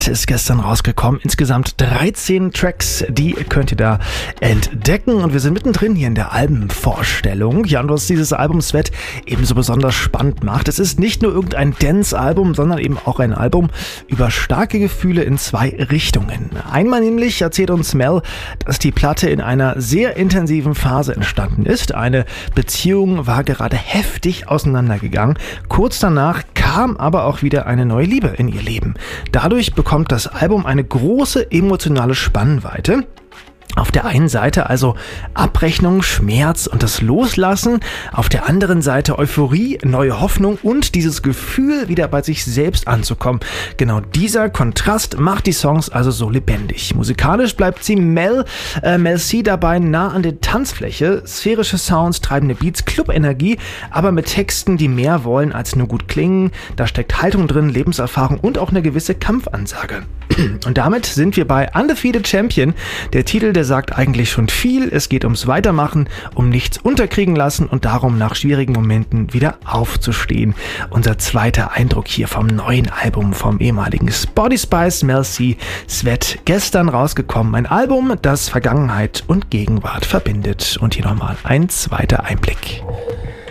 ist gestern rausgekommen. Insgesamt 13 Tracks, die könnt ihr da entdecken. Und wir sind mittendrin hier in der Albenvorstellung. Ja, und was dieses Album Sweat eben so besonders spannend macht, es ist nicht nur irgendein Dance-Album, sondern eben auch ein Album über starke Gefühle in zwei Richtungen. Einmal nämlich erzählt uns Mel, dass die Platte in einer sehr intensiven Phase entstanden ist. Eine Beziehung war gerade heftig auseinandergegangen. Kurz danach kam aber auch wieder eine neue Liebe in ihr Leben. Dadurch bekommt das Album eine große emotionale Spannweite. Auf der einen Seite also Abrechnung, Schmerz und das Loslassen, auf der anderen Seite Euphorie, neue Hoffnung und dieses Gefühl, wieder bei sich selbst anzukommen. Genau dieser Kontrast macht die Songs also so lebendig. Musikalisch bleibt sie Mel C dabei nah an der Tanzfläche, sphärische Sounds, treibende Beats, Club-Energie, aber mit Texten, die mehr wollen als nur gut klingen. Da steckt Haltung drin, Lebenserfahrung und auch eine gewisse Kampfansage. Und damit sind wir bei Undefeated Champion. Der Titel, der sagt eigentlich schon viel. Es geht ums Weitermachen, um nichts unterkriegen lassen und darum, nach schwierigen Momenten wieder aufzustehen. Unser zweiter Eindruck hier vom neuen Album vom ehemaligen Sporty Spice, Mel C, Sweat, gestern rausgekommen. Ein Album, das Vergangenheit und Gegenwart verbindet. Und hier nochmal ein zweiter Einblick.